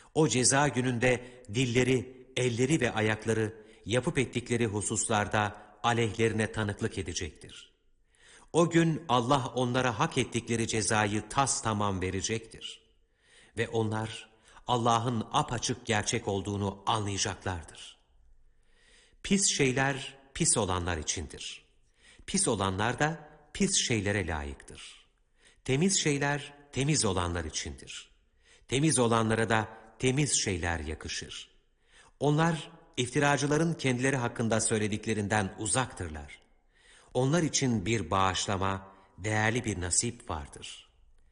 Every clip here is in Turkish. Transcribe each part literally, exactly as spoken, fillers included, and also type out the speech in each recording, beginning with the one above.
O ceza gününde dilleri, elleri ve ayakları yapıp ettikleri hususlarda aleyhlerine tanıklık edecektir. O gün Allah onlara hak ettikleri cezayı tas tamam verecektir. Ve onlar Allah'ın apaçık gerçek olduğunu anlayacaklardır. Pis şeyler pis olanlar içindir. Pis olanlar da pis şeylere layıktır. Temiz şeyler temiz olanlar içindir. Temiz olanlara da temiz şeyler yakışır. Onlar iftiracıların kendileri hakkında söylediklerinden uzaktırlar. Onlar için bir bağışlama, değerli bir nasip vardır.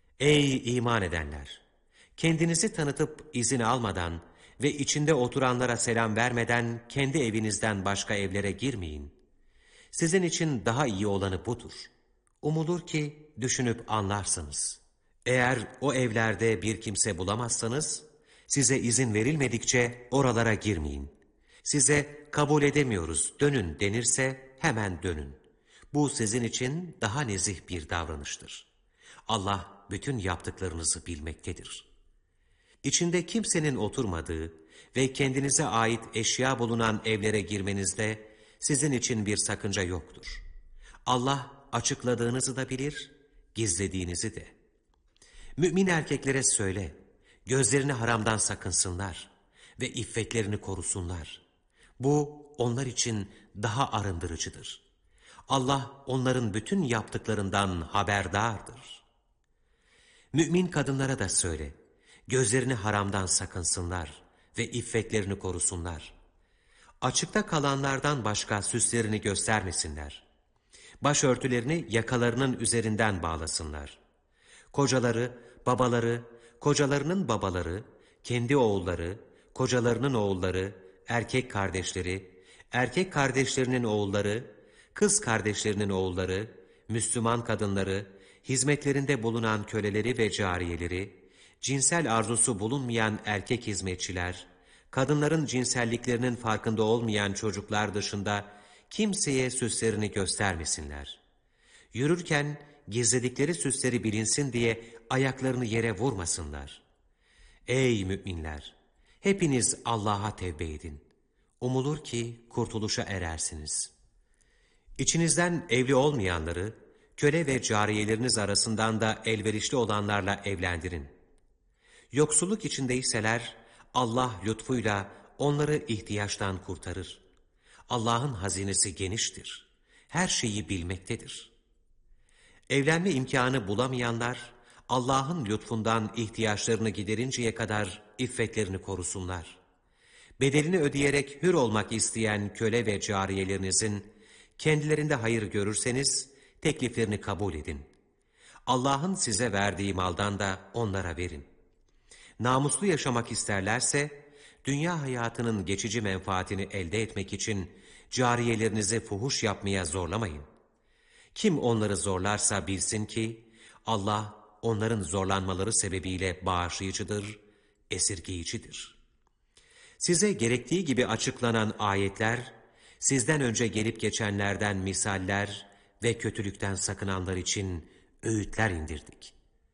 Ey iman edenler! Kendinizi tanıtıp izin almadan ve içinde oturanlara selam vermeden kendi evinizden başka evlere girmeyin. Sizin için daha iyi olanı budur. Umulur ki düşünüp anlarsınız. Eğer o evlerde bir kimse bulamazsanız, size izin verilmedikçe oralara girmeyin. Size kabul edemiyoruz, dönün denirse hemen dönün. Bu sizin için daha nezih bir davranıştır. Allah bütün yaptıklarınızı bilmektedir. İçinde kimsenin oturmadığı ve kendinize ait eşya bulunan evlere girmenizde sizin için bir sakınca yoktur. Allah açıkladığınızı da bilir, gizlediğinizi de. Mümin erkeklere söyle, gözlerini haramdan sakınsınlar ve iffetlerini korusunlar. Bu onlar için daha arındırıcıdır. Allah onların bütün yaptıklarından haberdardır. Mümin kadınlara da söyle, gözlerini haramdan sakınsınlar ve iffetlerini korusunlar. Açıkta kalanlardan başka süslerini göstermesinler. Başörtülerini yakalarının üzerinden bağlasınlar. Kocaları, babaları, kocalarının babaları, kendi oğulları, kocalarının oğulları, erkek kardeşleri, erkek kardeşlerinin oğulları, kız kardeşlerinin oğulları, Müslüman kadınları, hizmetlerinde bulunan köleleri ve cariyeleri, cinsel arzusu bulunmayan erkek hizmetçiler, kadınların cinselliklerinin farkında olmayan çocuklar dışında kimseye süslerini göstermesinler. Yürürken gizledikleri süsleri bilinsin diye ayaklarını yere vurmasınlar. Ey müminler! Hepiniz Allah'a tevbe edin. Umulur ki kurtuluşa erersiniz. İçinizden evli olmayanları, köle ve cariyeleriniz arasından da elverişli olanlarla evlendirin. Yoksulluk içindeyseler, Allah lütfuyla onları ihtiyaçtan kurtarır. Allah'ın hazinesi geniştir. Her şeyi bilmektedir. Evlenme imkanı bulamayanlar, Allah'ın lütfundan ihtiyaçlarını giderinceye kadar iffetlerini korusunlar. Bedelini ödeyerek hür olmak isteyen köle ve cariyelerinizin, kendilerinde hayır görürseniz, tekliflerini kabul edin. Allah'ın size verdiği maldan da onlara verin. Namuslu yaşamak isterlerse, dünya hayatının geçici menfaatini elde etmek için cariyelerinizi fuhuş yapmaya zorlamayın. Kim onları zorlarsa bilsin ki, Allah onların zorlanmaları sebebiyle bağışlayıcıdır, esirgeyicidir. Size gerektiği gibi açıklanan ayetler, sizden önce gelip geçenlerden misaller ve kötülükten sakınanlar için öğütler indirdik.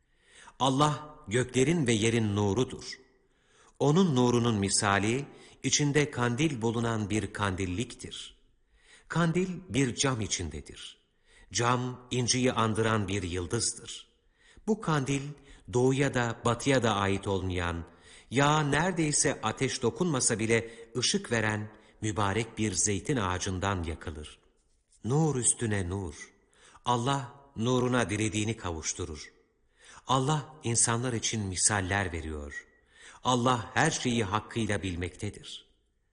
Allah göklerin ve yerin nurudur. Onun nurunun misali, içinde kandil bulunan bir kandilliktir. Kandil bir cam içindedir. Cam, inciyi andıran bir yıldızdır. Bu kandil, doğuya da batıya da ait olmayan, ya neredeyse ateş dokunmasa bile ışık veren mübarek bir zeytin ağacından yakılır. Nur üstüne nur. Allah nuruna dilediğini kavuşturur. Allah insanlar için misaller veriyor. Allah her şeyi hakkıyla bilmektedir.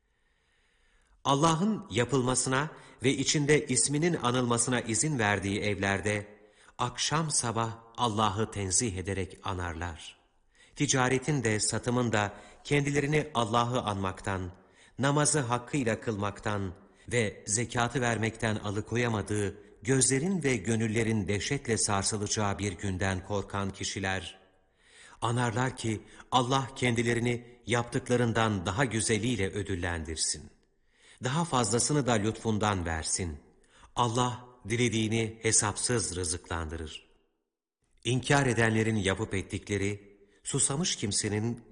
Allah'ın yapılmasına ve içinde isminin anılmasına izin verdiği evlerde, akşam sabah Allah'ı tenzih ederek anarlar. Ticaretin de satımın da kendilerini Allah'ı anmaktan, namazı hakkıyla kılmaktan ve zekatı vermekten alıkoyamadığı, gözlerin ve gönüllerin dehşetle sarsılacağı bir günden korkan kişiler, anarlar ki Allah kendilerini yaptıklarından daha güzeliyle ödüllendirsin. Daha fazlasını da lütfundan versin. Allah dilediğini hesapsız rızıklandırır. İnkar edenlerin yapıp ettikleri, susamış kimsenin